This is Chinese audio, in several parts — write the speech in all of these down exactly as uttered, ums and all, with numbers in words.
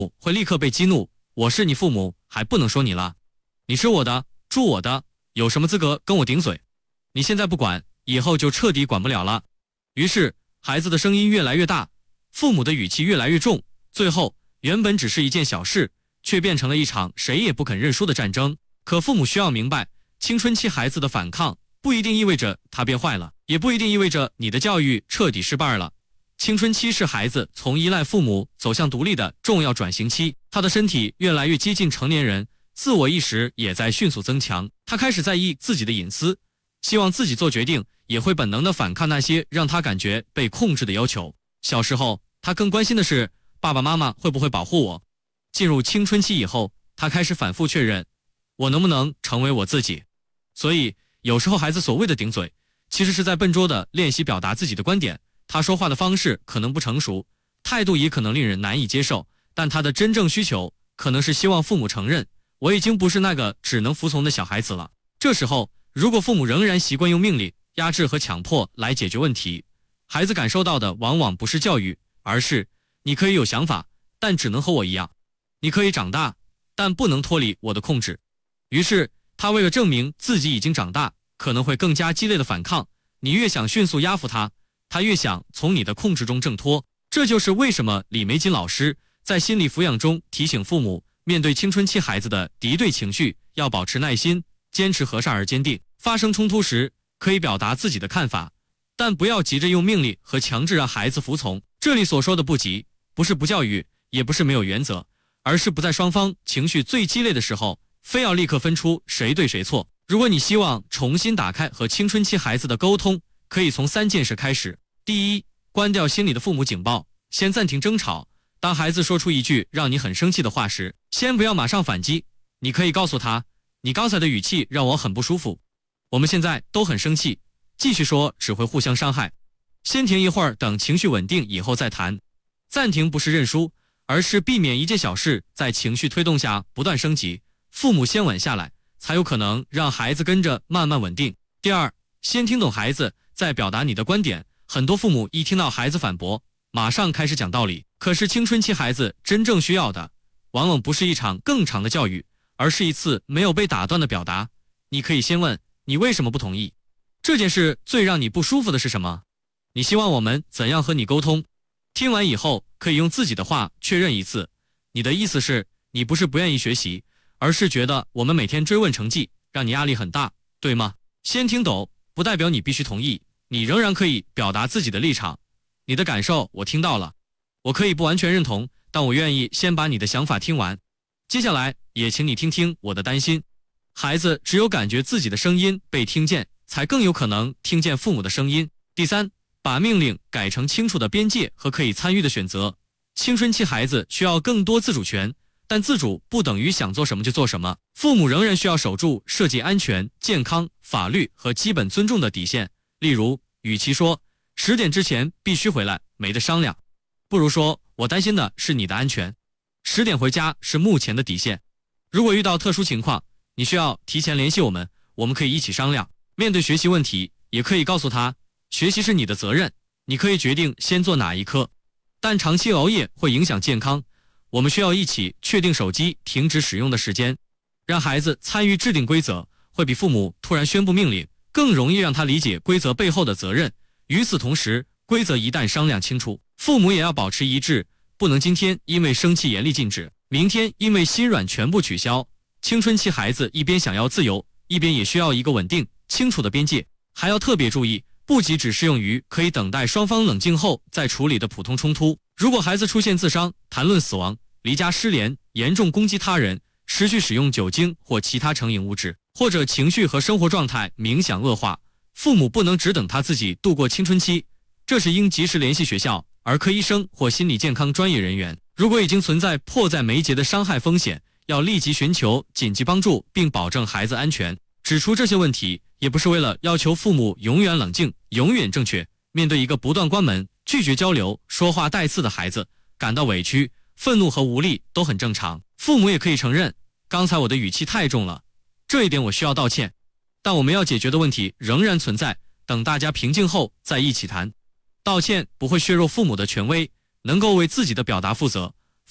会立刻被激怒，我是你父母，还不能说你了？你吃我的，住我的，有什么资格跟我顶嘴？你现在不管，以后就彻底管不了了。于是孩子的声音越来越大，父母的语气越来越重，最后原本只是一件小事，却变成了一场谁也不肯认输的战争。可父母需要明白，青春期孩子的反抗不一定意味着他变坏了，也不一定意味着你的教育彻底失败了。青春期是孩子从依赖父母走向独立的重要转型期，他的身体越来越接近成年人，自我意识也在迅速增强，他开始在意自己的隐私，希望自己做决定，也会本能地反抗那些让他感觉被控制的要求。小时候，他更关心的是爸爸妈妈会不会保护我。进入青春期以后，他开始反复确认，我能不能成为我自己。所以，有时候孩子所谓的顶嘴，其实是在笨拙地练习表达自己的观点。他说话的方式可能不成熟，态度也可能令人难以接受，但他的真正需求可能是希望父母承认，我已经不是那个只能服从的小孩子了。这时候，如果父母仍然习惯用命令、压制和强迫来解决问题，孩子感受到的往往不是教育，而是你可以有想法，但只能和我一样；你可以长大，但不能脱离我的控制。于是，他为了证明自己已经长大，可能会更加激烈的反抗。你越想迅速压服他，他越想从你的控制中挣脱。这就是为什么李玫瑾老师在心理抚养中提醒父母，面对青春期孩子的敌对情绪，要保持耐心，坚持和善而坚定。发生冲突时，可以表达自己的看法，但不要急着用命令和强制让孩子服从。这里所说的不急，不是不教育，也不是没有原则，而是不在双方情绪最激烈的时候，非要立刻分出谁对谁错。如果你希望重新打开和青春期孩子的沟通，可以从三件事开始。第一，关掉心里的父母警报，先暂停争吵。当孩子说出一句让你很生气的话时，先不要马上反击，你可以告诉他，你刚才的语气让我很不舒服，我们现在都很生气，继续说只会互相伤害。先停一会儿，等情绪稳定以后再谈。暂停不是认输，而是避免一件小事在情绪推动下不断升级。父母先稳下来，才有可能让孩子跟着慢慢稳定。第二，先听懂孩子，再表达你的观点。很多父母一听到孩子反驳，马上开始讲道理。可是青春期孩子真正需要的，往往不是一场更长的教育，而是一次没有被打断的表达。你可以先问，你为什么不同意？这件事最让你不舒服的是什么？你希望我们怎样和你沟通？听完以后，可以用自己的话确认一次。你的意思是，你不是不愿意学习，而是觉得我们每天追问成绩，让你压力很大，对吗？先听懂，不代表你必须同意，你仍然可以表达自己的立场。你的感受我听到了，我可以不完全认同，但我愿意先把你的想法听完。接下来，也请你听听我的担心。孩子只有感觉自己的声音被听见，才更有可能听见父母的声音。第三，把命令改成清楚的边界和可以参与的选择。青春期孩子需要更多自主权，但自主不等于想做什么就做什么。父母仍然需要守住涉及安全、健康、法律和基本尊重的底线。例如，与其说十点之前必须回来，没得商量，不如说我担心的是你的安全，十点回家是目前的底线。如果遇到特殊情况，你需要提前联系我们，我们可以一起商量。面对学习问题，也可以告诉他，学习是你的责任，你可以决定先做哪一科，但长期熬夜会影响健康，我们需要一起确定手机停止使用的时间。让孩子参与制定规则，会比父母突然宣布命令更容易让他理解规则背后的责任。与此同时，规则一旦商量清楚，父母也要保持一致，不能今天因为生气严厉禁止，明天因为心软全部取消。青春期孩子一边想要自由，一边也需要一个稳定、清楚的边界。还要特别注意，不仅只适用于可以等待双方冷静后再处理的普通冲突。如果孩子出现自伤、谈论死亡、离家失联、严重攻击他人、持续使用酒精或其他成瘾物质，或者情绪和生活状态明显恶化，父母不能只等他自己度过青春期，这时应及时联系学校、儿科医生或心理健康专业人员。如果已经存在迫在眉睫的伤害风险，要立即寻求紧急帮助，并保证孩子安全。指出这些问题，也不是为了要求父母永远冷静、永远正确。面对一个不断关门、拒绝交流、说话带刺的孩子，感到委屈、愤怒和无力都很正常。父母也可以承认，刚才我的语气太重了，这一点我需要道歉。但我们要解决的问题仍然存在，等大家平静后再一起谈。道歉不会削弱父母的权威，能够为自己的表达负责。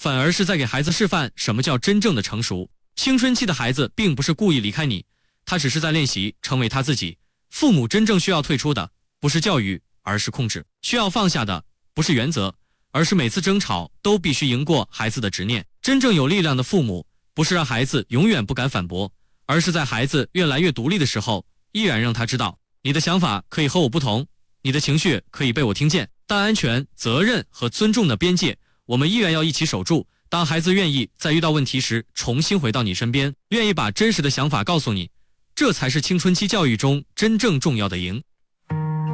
反而是在给孩子示范什么叫真正的成熟。青春期的孩子并不是故意离开你，他只是在练习成为他自己。父母真正需要退出的不是教育，而是控制；需要放下的不是原则，而是每次争吵都必须赢过孩子的执念。真正有力量的父母，不是让孩子永远不敢反驳，而是在孩子越来越独立的时候，依然让他知道，你的想法可以和我不同，你的情绪可以被我听见，但安全、责任和尊重的边界，我们依然要一起守住。当孩子愿意在遇到问题时重新回到你身边，愿意把真实的想法告诉你，这才是青春期教育中真正重要的赢。